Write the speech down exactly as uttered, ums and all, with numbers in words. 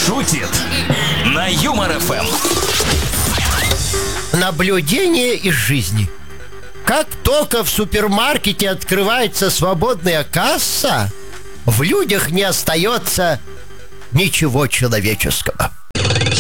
шутит на Юмор эф эм. Наблюдение из жизни. Как только в супермаркете открывается свободная касса, в людях не остается ничего человеческого.